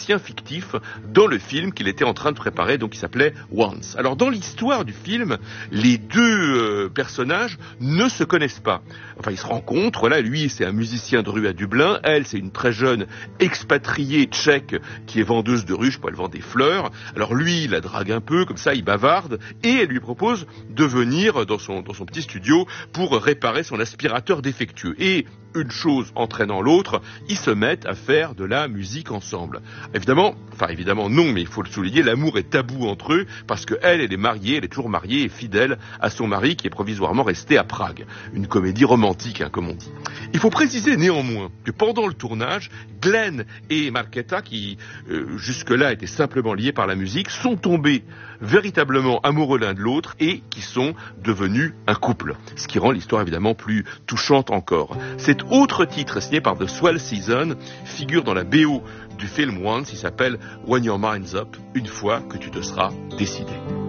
musicien fictif dans le film qu'il était en train de préparer, donc il s'appelait Once. Alors dans l'histoire du film, les deux personnages ne se connaissent pas. Enfin, ils se rencontrent, là, lui c'est un musicien de rue à Dublin, elle c'est une très jeune expatriée tchèque qui est vendeuse de ruches, elle vend des fleurs. Alors lui, il la drague un peu, comme ça il bavarde, et elle lui propose de venir dans son petit studio pour réparer son aspirateur défectueux. Et une chose entraînant l'autre, ils se mettent à faire de la musique ensemble. Évidemment non, mais il faut le souligner, l'amour est tabou entre eux, parce qu'elle est mariée, elle est toujours mariée et fidèle à son mari qui est provisoirement resté à Prague. Une comédie romantique, comme on dit. Il faut préciser néanmoins que pendant le tournage, Glenn et Markéta, qui jusque-là étaient simplement liés par la musique, sont tombés véritablement amoureux l'un de l'autre et qui sont devenus un couple. Ce qui rend l'histoire évidemment plus touchante encore. Cet autre titre signé par The Swell Season figure dans la BO du film Once, il s'appelle When Your Mind's Up, une fois que tu te seras décidé.